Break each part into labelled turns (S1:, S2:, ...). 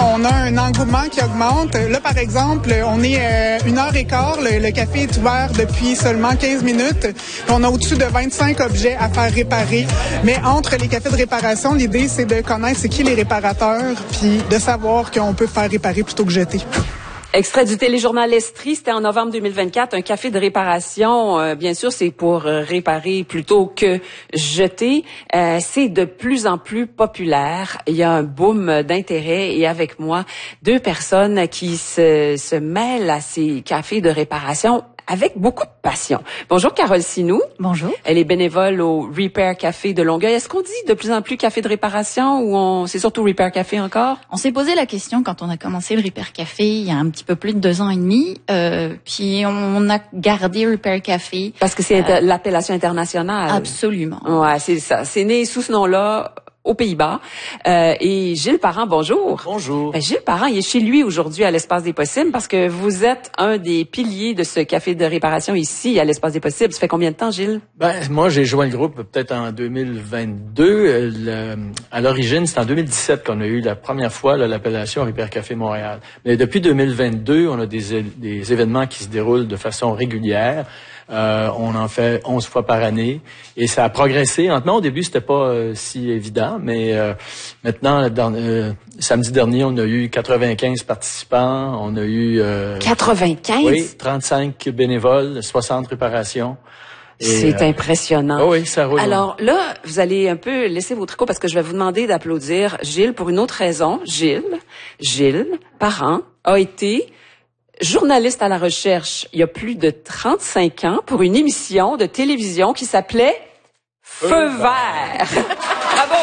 S1: on a un engouement qui augmente. Là, par exemple, on est 1h15. Le café est ouvert depuis seulement 15 minutes. On a au-dessus de 25 objets à faire réparer. Mais entre les cafés de réparation, l'idée, c'est de connaître c'est qui les réparateurs, puis de savoir qu'on peut faire réparer plutôt que jeter.
S2: Extrait du téléjournal Estrie, c'était en novembre 2024, un café de réparation, bien sûr, c'est pour réparer plutôt que jeter. C'est de plus en plus populaire. Il y a un boom d'intérêt et avec moi, deux personnes qui se mêlent à ces cafés de réparation avec beaucoup de passion. Bonjour Carole Sinou.
S3: Bonjour.
S2: Elle est bénévole au Repair Café de Longueuil. Est-ce qu'on dit de plus en plus café de réparation ou c'est surtout Repair Café encore?
S3: On s'est posé la question quand on a commencé le Repair Café il y a un petit peu plus de 2 ans et demi. Puis on a gardé Repair Café.
S2: Parce que c'est l'appellation internationale.
S3: Absolument.
S2: Ouais, c'est ça. C'est né sous ce nom-là aux Pays-Bas. Et Gilles Parent, bonjour.
S4: Bonjour.
S2: Gilles Parent, il est chez lui aujourd'hui à l'Espace des Possibles parce que vous êtes un des piliers de ce café de réparation ici à l'Espace des Possibles. Ça fait combien de temps, Gilles?
S4: Moi, j'ai joint le groupe peut-être en 2022. À l'origine, c'est en 2017 qu'on a eu la première fois l'appellation Repair Café Montréal. Mais depuis 2022, on a des événements qui se déroulent de façon régulière. On en fait 11 fois par année et ça a progressé. Maintenant, au début, c'était pas si évident, mais maintenant, samedi dernier, on a eu 95 participants. On a eu
S2: 95?
S4: Oui, 35 bénévoles, 60 réparations.
S2: C'est impressionnant.
S4: Oh oui, ça roule.
S2: Alors là, vous allez un peu laisser vos tricots parce que je vais vous demander d'applaudir Gilles pour une autre raison. Gilles Parent a été journaliste à la recherche il y a plus de 35 ans pour une émission de télévision qui s'appelait Feu vert. Bravo!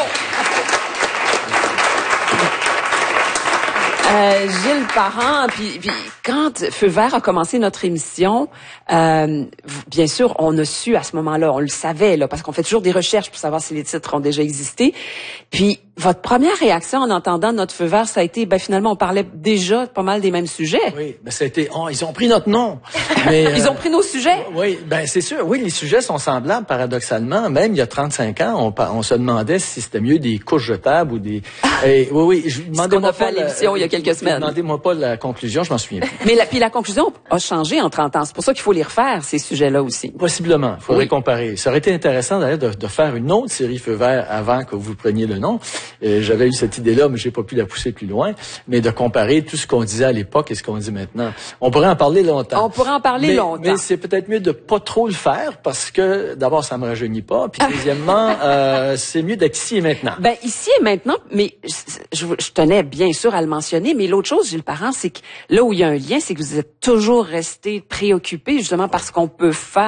S2: Gilles Parent, puis quand Feu vert a commencé notre émission, bien sûr, on a su à ce moment-là, on le savait là, parce qu'on fait toujours des recherches pour savoir si les titres ont déjà existé. Puis votre première réaction en entendant notre Feu vert, ça a été, finalement, on parlait déjà pas mal des mêmes sujets.
S4: Oui, ça a été, ils ont pris notre nom. Mais,
S2: ils ont pris nos sujets?
S4: Oui, c'est sûr. Oui, les sujets sont semblables, paradoxalement. Même il y a 35 ans, on se demandait si c'était mieux des couches jetables ou des... oui, je demandais
S2: ce qu'on a fait à l'émission il y a quelques semaines.
S4: Demandez-moi pas la conclusion, je m'en souviens plus.
S2: Mais la conclusion a changé en 30 ans. C'est pour ça qu'il faut les refaire, ces sujets-là aussi.
S4: Possiblement. Il faudrait comparer. Ça aurait été intéressant d'ailleurs de faire une autre série Feu vert avant que vous preniez le nom. J'avais eu cette idée-là, mais j'ai pas pu la pousser plus loin. Mais de comparer tout ce qu'on disait à l'époque et ce qu'on dit maintenant. On pourrait en parler longtemps.
S2: On pourrait en parler longtemps.
S4: Mais c'est peut-être mieux de pas trop le faire parce que d'abord, ça me rajeunit pas. Puis deuxièmement, c'est mieux d'être ici et maintenant.
S2: Ici et maintenant, mais je tenais bien sûr à le mentionner, mais l'autre chose, Gilles Parent, c'est que là où il y a un lien, c'est que vous êtes toujours resté préoccupé justement parce qu'on peut faire